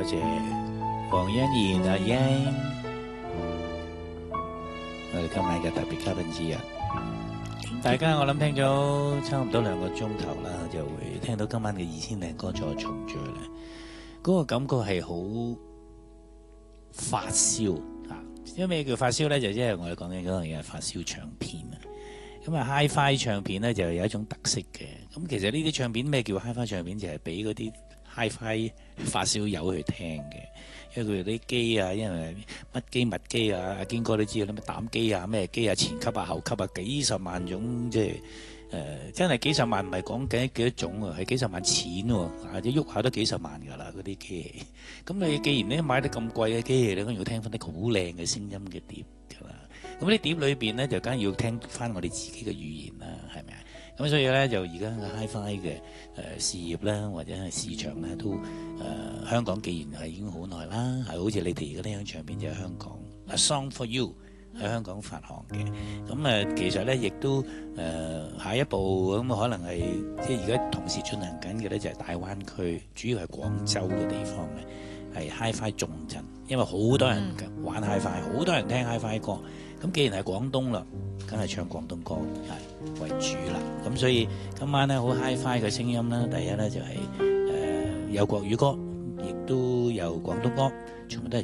謝黃欣怡阿英，我哋今晚嘅特別嘉賓之一。大家我諗聽咗差唔多2個鐘頭啦，就會聽到今晚嘅2000零歌再重聚咧，嗰個感覺係好發燒啊！因為咩叫發燒咧？就即係我哋講緊嗰樣嘢係發燒唱片啊！咁啊 Hi-Fi 唱片咧就有一種特色嘅。咁其實呢啲唱片咩叫 Hi-Fi 唱片？就係俾嗰啲 Hi-Fi 發燒友去聽嘅。因為佢哋啲機啊，因為乜機乜機啊，阿堅哥都知道啦，咩膽機啊，咩機啊，前級啊、後級啊，幾十萬種，即係真係幾十萬，唔係講緊幾多種喎，係幾十萬錢喎，或者喐下都幾十萬㗎啦，嗰啲機器。咁你既然你買得咁貴嘅機器，你梗係要聽翻啲好靚嘅聲音嘅碟㗎啦。咁啲碟裏邊咧，就梗係要聽翻我哋自己嘅語言啦，係咪啊？咁所以咧，就而家嘅 Hi-Fi 嘅事業咧，或者係市場咧，都香港既然係已經好耐啦，係好似你哋而家呢張唱片就喺香港，A Song for You 喺香港發行嘅。咁其實咧亦都下一步咁可能係即係而家同時進行緊嘅咧，就係大灣區，主要係廣州嘅地方咧，係 Hi-Fi 重鎮，因為好多人玩 Hi-Fi，好多人聽 Hi-Fi 歌。咁既然係廣東啦，梗係唱廣東歌係為主啦。咁所以今晚咧好 Hi-Fi 嘅聲音啦，第一咧就係有國語歌，亦都有廣東歌，全部都係